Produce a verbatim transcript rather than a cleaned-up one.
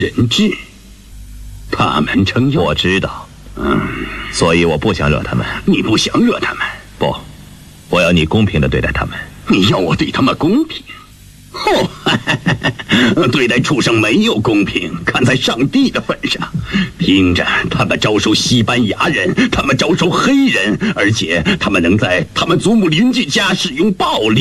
人质，他们称要我知道， 嗯， 所以我不想惹他们。 你不想惹他们？ 不，我要你公平地对待他们。 你要我对他们公平？哦，对待畜生没有公平，看在上帝的份上。听着，他们招收西班牙人，他们招收黑人，而且他们能在他们祖母邻居家使用暴力。